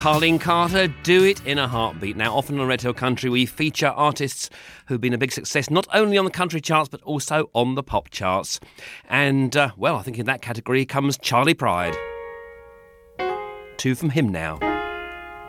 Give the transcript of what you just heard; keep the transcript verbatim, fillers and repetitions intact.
Carlene Carter, Do It in a Heartbeat. Now, often on Red Hill Country, we feature artists who've been a big success, not only on the country charts, but also on the pop charts. And, uh, well, I think in that category comes Charlie Pride. Two from him now.